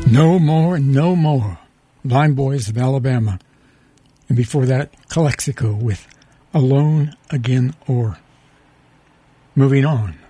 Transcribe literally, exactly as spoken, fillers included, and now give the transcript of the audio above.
No More, No More, Blind Boys of Alabama. And before that, Calexico with Alone Again Or. Moving on.